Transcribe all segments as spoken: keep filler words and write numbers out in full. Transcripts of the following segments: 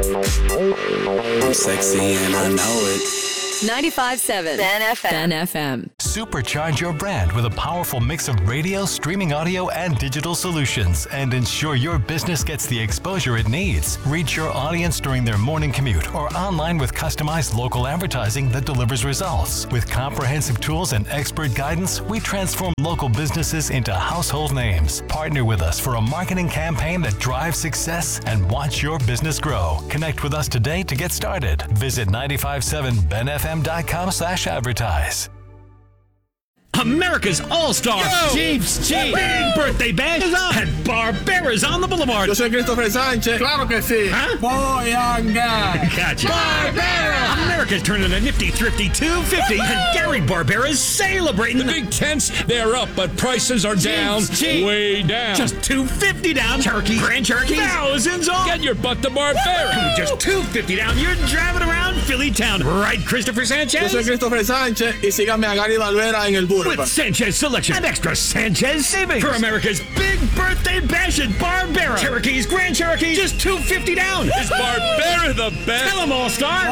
I'm sexy and I know it. ninety-five point seven Ben F M. Ben F M. Supercharge your brand with a powerful mix of radio, streaming audio, and digital solutions, and ensure your business gets the exposure it needs. Reach your audience during their morning commute or online with customized local advertising that delivers results. With comprehensive tools and expert guidance, we transform local businesses into household names. Partner with us for a marketing campaign that drives success and watch your business grow. Connect with us today to get started. Visit nine five seven ben f m dot com slash advertise. America's All-Star Chiefs Chief Big Birthday Bash is on at Barbera's on the Boulevard. Yo soy Christopher Sánchez. Claro que sí. Huh? Boyanga. Gotcha. Barbera. America's turning a nifty, thrifty two fifty, and Gary Barbera's celebrating. The big tents, they're up, but prices are down. Chiefs cheap. Way down. Just two fifty down. Turkey, Grand Cherokee, thousands off. Get your butt to Barbera. Just two fifty down. You're driving around Philly town, right, Christopher Yo Sanchez? soy Christopher Sánchez y síganme a Gary Barbera en el Boulevard. With Sanchez Selection and extra Sanchez savings for America's big birthday bash at Barbera. Cherokee's Grand Cherokee, just two fifty down. Is Barbera the best? Tell 'em, All-Star.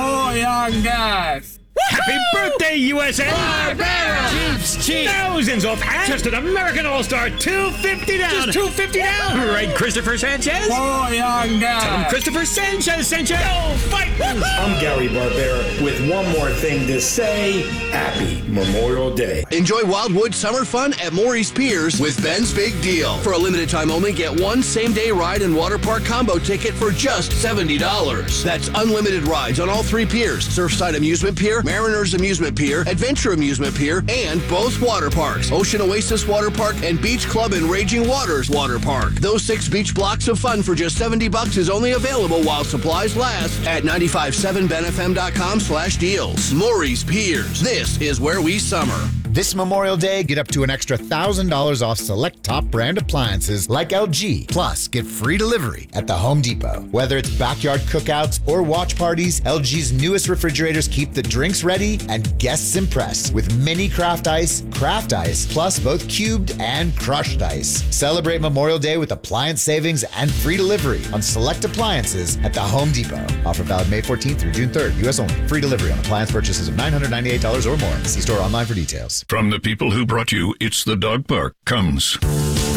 Boyangas. Happy birthday, U S A! Barbera. Chiefs cheap. Thousands off. And just an American All-Star, two fifty down. Just two fifty down. Right, Christopher Sanchez? Tell 'em Boyangas. Christopher Sanchez sent you. Go fight! I'm Gary Barbera with one more thing to say. Happy Memorial Day. Enjoy Wildwood summer fun at Maurice Piers with Ben's Big Deal. For a limited time only, get one same-day ride and water park combo ticket for just seventy dollars. That's unlimited rides on all three piers: Surfside Amusement Pier, Mariners Amusement Pier, Adventure Amusement Pier, and both water parks: Ocean Oasis Water Park and Beach Club and Raging Waters Water Park. Those six beach blocks of fun for just seventy bucks is only available while supplies last at nine five seven ben f m dot com slash deals. Maurice Piers. This is where we summer. This Memorial Day, get up to an extra one thousand dollars off select top brand appliances like L G. Plus, get free delivery at the Home Depot. Whether it's backyard cookouts or watch parties, L G's newest refrigerators keep the drinks ready and guests impressed with mini craft ice, craft ice, plus both cubed and crushed ice. Celebrate Memorial Day with appliance savings and free delivery on select appliances at the Home Depot. Offer valid May fourteenth through June third. U S only. Free delivery on appliance purchases of nine hundred ninety-eight dollars or more. See store online for details. From the people who brought you It's the Dog Park comes